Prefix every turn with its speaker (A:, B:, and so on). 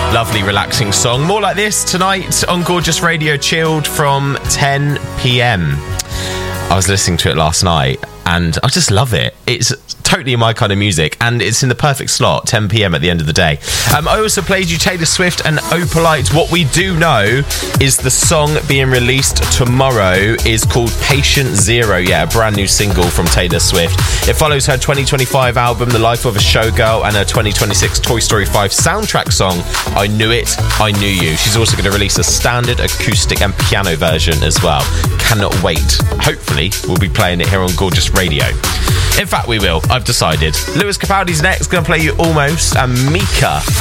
A: Lovely, relaxing song. More like this tonight on Gorgeous Radio, chilled from 10 p.m. I was listening to it last night and I just love it. It's totally my kind of music and it's in the perfect slot, 10 p.m. at the end of the day. I also played you Taylor Swift and Opalite. What we do know is the song being released tomorrow is called Patient Zero. Yeah, a brand new single from Taylor Swift. It follows her 2025 album The Life of a Showgirl and her 2026 Toy Story 5 soundtrack song I Knew It, I Knew You. She's also going to release a standard acoustic and piano version as well. Cannot wait. Hopefully we'll be playing it here on Gorgeous Radio. In fact, we will. I've decided. Lewis Capaldi's next. Going to play you Almost, and Mika